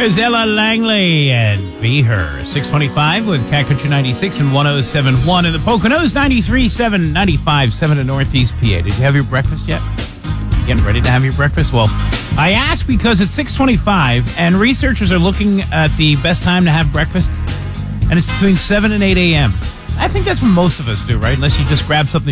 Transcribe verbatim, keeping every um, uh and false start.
There's Ella Langley and Be Her. six twenty-five with Cat Country ninety-six and one oh seven point one in the Poconos, ninety-three point seven, ninety-five point seven in Northeast P A. Did you have your breakfast yet? You getting ready to have your breakfast? Well, I ask because it's six twenty-five and researchers are looking at the best time to have breakfast, and it's between seven and eight a.m. I think that's what most of us do, right? Unless you just grab something